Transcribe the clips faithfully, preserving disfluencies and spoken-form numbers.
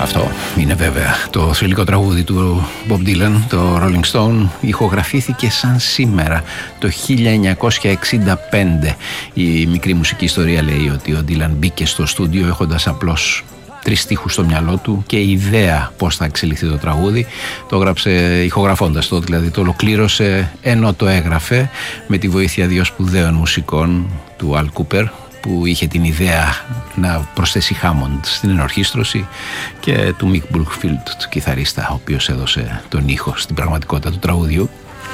Αυτό είναι βέβαια το θρυλικό τραγούδι του Bob Dylan, το Rolling Stone. Ηχογραφήθηκε σαν σήμερα το χίλια εννιακόσια εξήντα πέντε. Η μικρή μουσική ιστορία λέει ότι ο Dylan μπήκε στο στούντιο έχοντας απλώς τρεις στίχους στο μυαλό του και η ιδέα πώς θα εξελιχθεί το τραγούδι. Το έγραψε ηχογραφώντας το, δηλαδή το ολοκλήρωσε ενώ το έγραφε με τη βοήθεια δύο σπουδαίων μουσικών, του Al Cooper, που είχε την ιδέα να προσθέσει Hammond στην ενορχήστρωση, και του Mick Brookfield, του κιθαρίστα, ο οποίος έδωσε τον ήχο στην πραγματικότητα του τραγουδιού.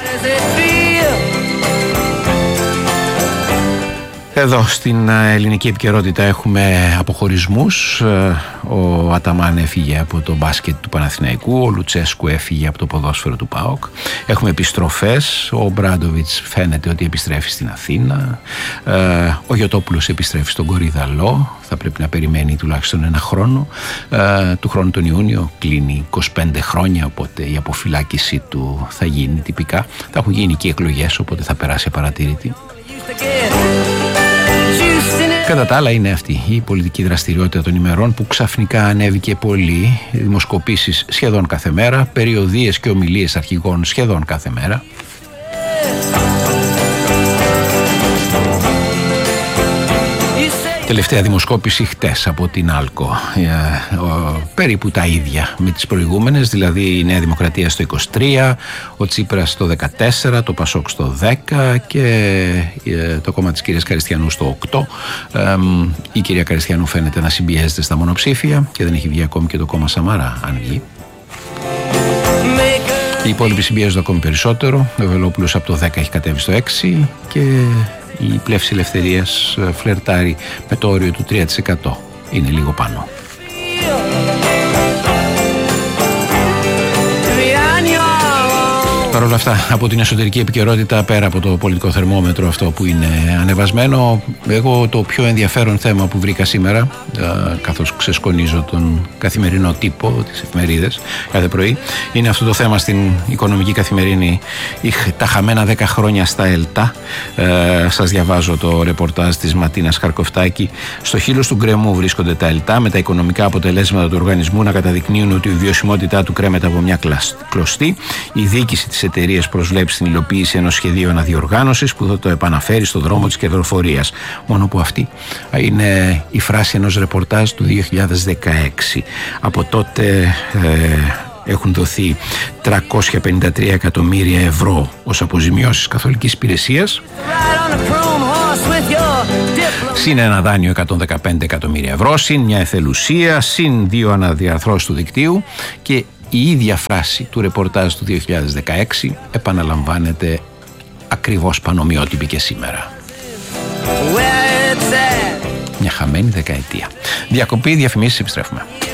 Εδώ στην ελληνική επικαιρότητα έχουμε αποχωρισμούς. Ο Αταμάν έφυγε από το μπάσκετ του Παναθηναϊκού, ο Λουτσέσκου έφυγε από το ποδόσφαιρο του ΠΑΟΚ. Έχουμε επιστροφές, ο Μπράντοβιτς φαίνεται ότι επιστρέφει στην Αθήνα, ο Γιωτόπουλος επιστρέφει στον Κορυδαλό, θα πρέπει να περιμένει τουλάχιστον ένα χρόνο. Του χρόνου τον Ιούνιο κλείνει είκοσι πέντε χρόνια, οπότε η αποφυλάκησή του θα γίνει τυπικά. Θα έχουν γίνει και εκλογές, οπότε θα περάσει απαρατήρητη. Κατά τα άλλα είναι αυτή η πολιτική δραστηριότητα των ημερών που ξαφνικά ανέβηκε πολύ. Δημοσκοπήσεις σχεδόν κάθε μέρα, περιοδίες και ομιλίες αρχηγών σχεδόν κάθε μέρα. Τελευταία δημοσκόπηση χτες από την Άλκο, περίπου τα ίδια με τις προηγούμενες, δηλαδή η Νέα Δημοκρατία στο είκοσι τρία, ο Τσίπρας στο δεκατέσσερα, το Πασόκ στο δέκα και το κόμμα της κυρίας Καριστιανού στο οκτώ. Η κυρία Καριστιανού φαίνεται να συμπιέζεται στα μονοψήφια και δεν έχει βγει ακόμη και το κόμμα Σαμαρά, αν βγει. Οι υπόλοιποι συμπιέζονται ακόμη περισσότερο. Ο Βελόπουλος από το δέκα έχει κατέβει στο έξι και η Πλεύση Ελευθερίας φλερτάρει με το όριο του τρία τοις εκατό. Είναι λίγο πάνω. Παρ' όλα αυτά, από την εσωτερική επικαιρότητα, πέρα από το πολιτικό θερμόμετρο αυτό που είναι ανεβασμένο, εγώ το πιο ενδιαφέρον θέμα που βρήκα σήμερα, καθώς ξεσκονίζω τον καθημερινό τύπο, τις εφημερίδες κάθε πρωί, είναι αυτό το θέμα στην οικονομική καθημερινή, τα χαμένα δέκα χρόνια στα ΕΛΤΑ. Ε, σας διαβάζω το ρεπορτάζ της Ματίνας Χαρκοφτάκη. Στο χείλος του γκρεμού βρίσκονται τα ΕΛΤΑ, με τα οικονομικά αποτελέσματα του οργανισμού να καταδεικνύουν ότι η βιωσιμότητά του κρέμεται από μια κλωστή. Η διοίκηση της εταιρείας προσβλέπει στην υλοποίηση ενός σχεδίου αναδιοργάνωσης που θα το επαναφέρει στο δρόμο της κερδοφορίας. Μόνο που αυτή είναι η φράση ενός ρεπορτάζ του δύο χιλιάδες δεκαέξι. Από τότε ε, έχουν δοθεί τριακόσια πενήντα τρία εκατομμύρια ευρώ ως αποζημιώσεις καθολικής υπηρεσίας, συν ένα δάνειο εκατόν δεκαπέντε εκατομμύρια ευρώ, συν μια εθελουσία, συν δύο αναδιαρθρώσεις του δικτύου, και η ίδια φράση του ρεπορτάζ του δύο χιλιάδες δεκαέξι επαναλαμβάνεται ακριβώς πανομοιότυπη και σήμερα. Μια χαμένη δεκαετία. Διακοπή, διαφημίσεις, επιστρέφουμε.